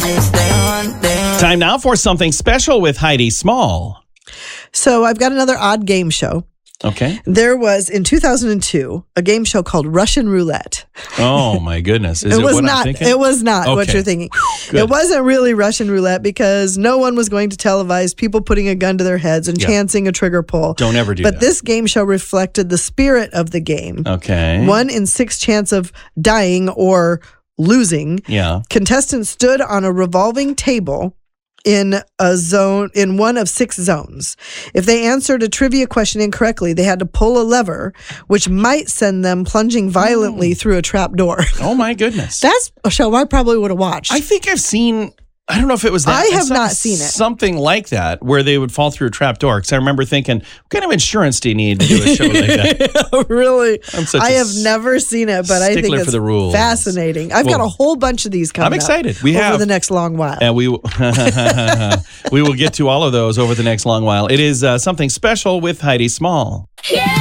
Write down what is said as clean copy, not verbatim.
Time now for something special with Heidi Small. So I've got another odd game show. Okay. There was, in 2002, a game show called Russian Roulette. Oh, my goodness. Is it was what not. I'm thinking? It was not what Okay. you're thinking. Good. It wasn't really Russian Roulette because no one was going to televise people putting a gun to their heads and Yeah. chancing a trigger pull. Don't ever do But that. this game show reflected the spirit of the game. Okay. 1 in 6 chance of dying or losing. Yeah. Contestants stood on a revolving table in one of 6 zones. If they answered a trivia question incorrectly, they had to pull a lever, which might send them plunging violently through a trap door. Oh, my goodness. That's a show I probably would have watched. I think I've seen, I don't know if it was that. I have saw not seen it. Something like that where they would fall through a trap door. Because I remember thinking, what kind of insurance do you need to do a show like that? Really? I'm such I a have never seen it, but I think stickler it's for the rules. fascinating. I've got Well, a whole bunch of these coming I'm excited. up We over have. the next long while. And we will get to all of those over the next long while. It is something special with Heidi Small.